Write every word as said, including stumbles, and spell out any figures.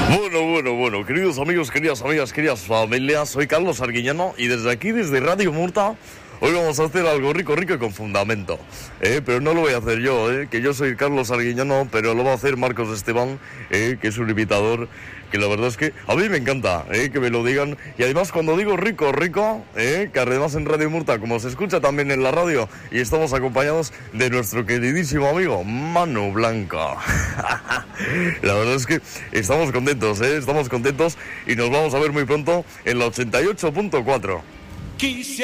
Bueno, bueno, bueno, queridos amigos, queridas amigas, queridas familias, soy Carlos Arguiñano y desde aquí, desde Radio Murta, hoy vamos a hacer algo rico, rico y con fundamento, ¿eh? Pero no lo voy a hacer yo, ¿eh? Que yo soy Carlos Arguiñano, pero lo va a hacer Marcos Esteban, ¿eh? Que es un imitador, que la verdad es que a mí me encanta, ¿eh? Que me lo digan. Y además cuando digo rico, rico, ¿eh? Que además en Radio Murta, como se escucha también en la radio, y estamos acompañados de nuestro queridísimo amigo Manu Blanco. La verdad es que estamos contentos, ¿eh? Estamos contentos y nos vamos a ver muy pronto en la ochenta y ocho punto cuatro.